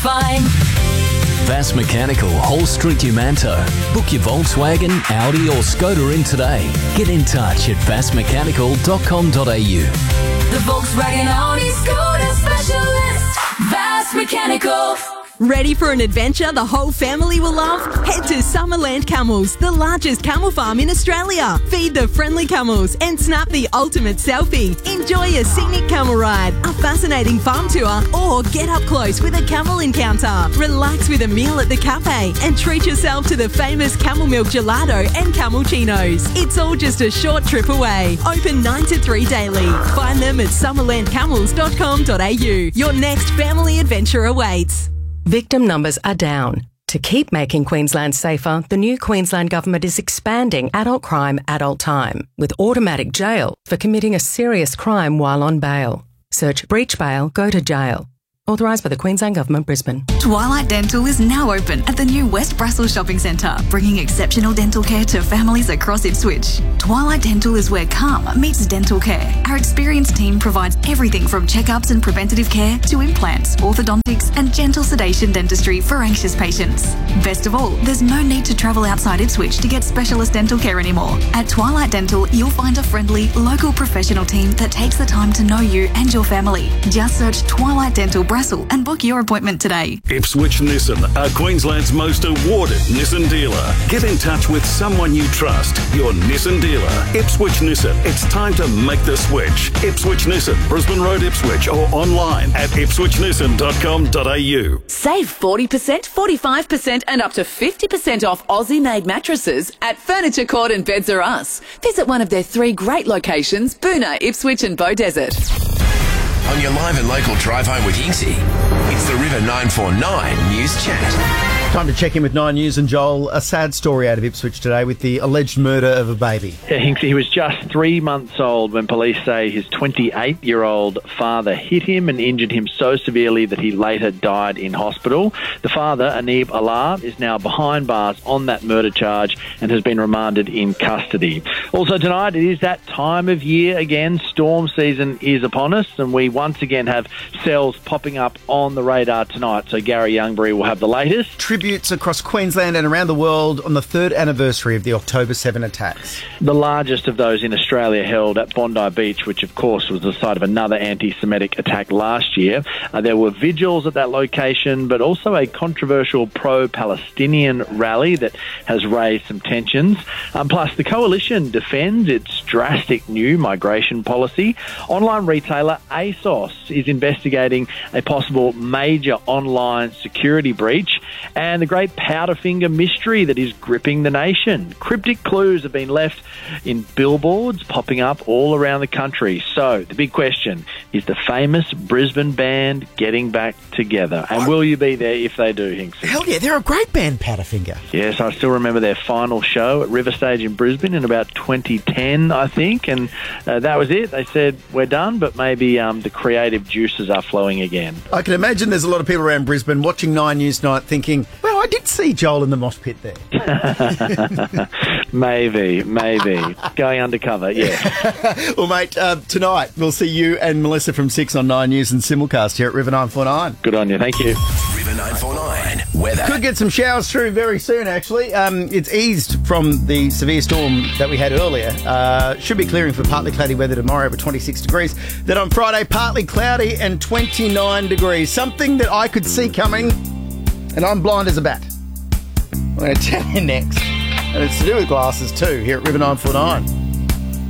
Fine. Vass Mechanical, Hall Street, Umanto. Book your Volkswagen, Audi or Skoda in today. Get in touch at vassmechanical.com.au. The Volkswagen Audi Skoda specialist. Vass Mechanical. Ready for an adventure the whole family will love? Head to Summerland Camels, the largest camel farm in Australia. Feed the friendly camels and snap the ultimate selfie. Enjoy a scenic camel ride, a fascinating farm tour, or get up close with a camel encounter. Relax with a meal at the cafe and treat yourself to the famous camel milk gelato and camulchinos. It's all just a short trip away. Open 9 to 3 daily. Find them at summerlandcamels.com.au. Your next family adventure awaits. Victim numbers are down. To keep making Queensland safer, the new Queensland Government is expanding adult crime, adult time, with automatic jail for committing a serious crime while on bail. Search breach bail, go to jail. Authorised by the Queensland Government, Brisbane. Twilight Dental is now open at the new West Brussels Shopping Centre, bringing exceptional dental care to families across Ipswich. Twilight Dental is where calm meets dental care. Our experienced team provides everything from checkups and preventative care to implants, orthodontics and gentle sedation dentistry for anxious patients. Best of all, there's no need to travel outside Ipswich to get specialist dental care anymore. At Twilight Dental, you'll find a friendly, local professional team that takes the time to know you and your family. Just search Twilight Dental Brassel and book your appointment today. Ipswich Nissan are Queensland's most awarded Nissan dealer. Get in touch with someone you trust. Your Nissan dealer. Ipswich Nissan. It's time to make the switch. Ipswich Nissan, Brisbane Road, Ipswich, or online at ipswichnissan.com.au. Save 40%, 45% and up to 50% off Aussie-made mattresses at Furniture Court and Beds R Us. Visit one of their 3 great locations, Boonah, Ipswich and Beaudesert. On your live and local drive home with Yinksy, it's the River 949 News Chat. Time to check in with 9 News and Joel. A sad story out of Ipswich today with the alleged murder of a baby. Yeah, Hinksy, he was just 3 months old when police say his 28-year-old father hit him and injured him so severely that he later died in hospital. The father, Anib Allah, is now behind bars on that murder charge and has been remanded in custody. Also tonight, it is that time of year again. Storm season is upon us and we once again have cells popping up on the radar tonight. So Gary Youngbury will have the latest. Tributes across Queensland and around the world on the 3rd anniversary of the October 7 attacks. The largest of those in Australia held at Bondi Beach, which of course was the site of another anti-Semitic attack last year. There were vigils at that location, but also a controversial pro-Palestinian rally that has raised some tensions. Plus, the coalition defends its drastic new migration policy. Online retailer ASOS is investigating a possible major online security breach, and the great Powderfinger mystery that is gripping the nation. Cryptic clues have been left in billboards popping up all around the country. So the big question is the famous Brisbane band getting back together, and will you be there if they do, Hinksy? Hell yeah, they're a great band, Powderfinger. Yes, I still remember their final show at River Stage in Brisbane in about 2010, I think, and that was it. They said, we're done, but maybe the creative juices are flowing again. I can imagine there's a lot of people around Brisbane watching 9 News Tonight thinking, well, I did see Joel in the mosh pit there. Maybe. Going undercover, yeah. Well, mate, tonight we'll see you and Melissa from 6 on 9 News and simulcast here at River 949. Good on you, thank you. River 949 weather. Could get some showers through very soon, actually. It's eased from the severe storm that we had earlier. Should be clearing for partly cloudy weather tomorrow over 26 degrees. Then on Friday, partly cloudy and 29 degrees. Something that I could see coming, and I'm blind as a bat. I'm going to tell you next. And it's to do with glasses too, here at River 949.